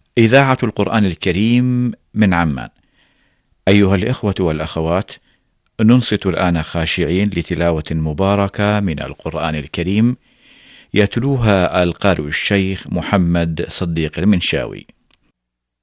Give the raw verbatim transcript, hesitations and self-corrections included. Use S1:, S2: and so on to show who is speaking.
S1: إذاعة القرآن الكريم من عمان. أيها الإخوة والأخوات، ننصت الآن خاشعين لتلاوة مباركة من القرآن الكريم يتلوها القارئ الشيخ محمد صديق المنشاوي.